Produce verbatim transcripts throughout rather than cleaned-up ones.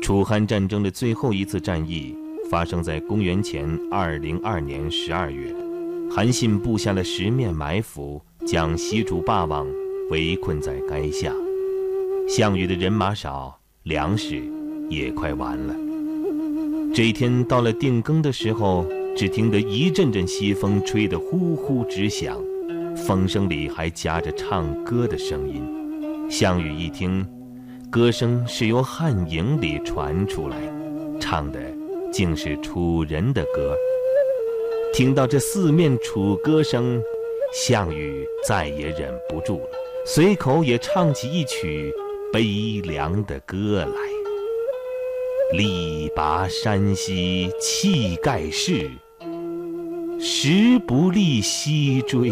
楚汉战争的最后一次战役发生在公元前二零二年十二月，韩信布下了十面埋伏，将西楚霸王围困在垓下。项羽的人马少，粮食也快完了。这一天到了定更的时候，只听得一阵阵西风吹得呼呼直响，风声里还夹着唱歌的声音。项羽一听，歌声是由汉营里传出来，唱的竟是楚人的歌。听到这四面楚歌声，项羽再也忍不住了，随口也唱起一曲悲凉的歌来。力拔山兮气盖世，时不利兮追。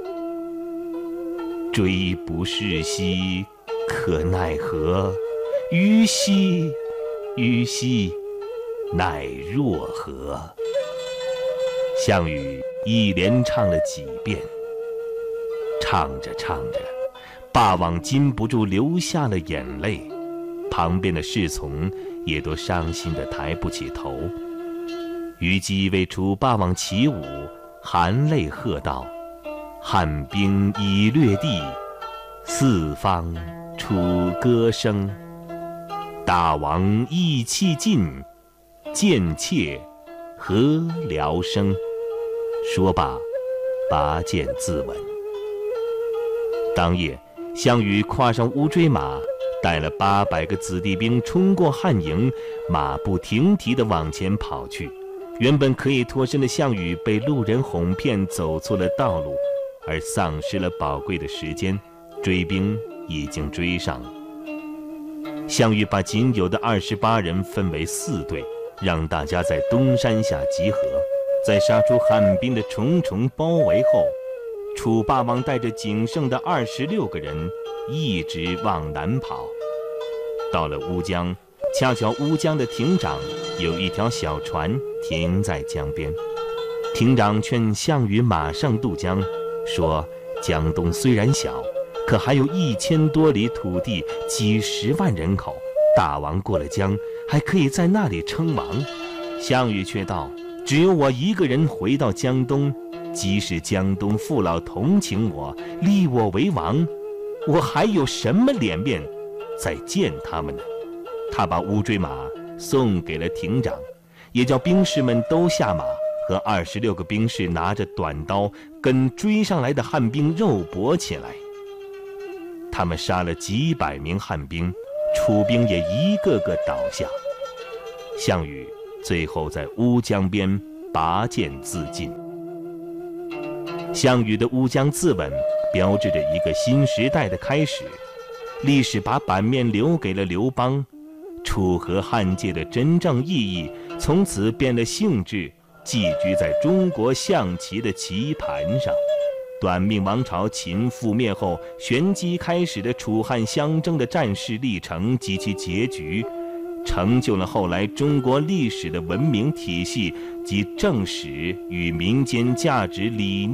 追不逝兮可奈何，虞兮虞兮奈若何。项羽一连唱了几遍，唱着唱着，霸王禁不住流下了眼泪，旁边的侍从也都伤心地抬不起头。虞姬为楚霸王起舞，含泪喝道：汉兵已略地，四方楚歌声。大王意气尽，贱妾何聊生。说罢，拔剑自刎。当夜，项羽跨上乌骓马，带了八百个子弟兵冲过汉营，马不停蹄地往前跑去。原本可以脱身的项羽被路人哄骗，走错了道路，而丧失了宝贵的时间。追兵已经追上了。项羽把仅有的二十八人分为四队，让大家在东山下集合。在杀出汉兵的重重包围后，楚霸王带着仅剩的二十六个人一直往南跑。到了乌江，恰巧乌江的亭长有一条小船停在江边。亭长劝项羽马上渡江，说江东虽然小，可还有一千多里土地，几十万人口，大王过了江还可以在那里称王。项羽却道：只有我一个人回到江东，即使江东父老同情我，立我为王，我还有什么脸面再见他们呢？他把乌骓马送给了亭长，也叫兵士们都下马，和二十六个兵士拿着短刀跟追上来的汉兵肉搏起来。他们杀了几百名汉兵，楚兵也一个个倒下。项羽最后在乌江边拔剑自尽。项羽的乌江自刎，标志着一个新时代的开始。历史把版面留给了刘邦，楚和汉界的真正意义从此变了性质，寄居在中国象棋的棋盘上。短命王朝秦覆灭后，旋即开始的楚汉相争的战事历程及其结局，成就了后来中国历史的文明体系及正史与民间价值理念